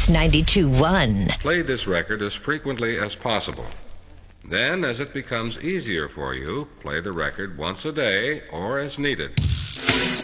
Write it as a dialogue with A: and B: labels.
A: Kiss 92.1.
B: Play this record as frequently as possible. Then, as it becomes easier for you, play the record once a day or as needed.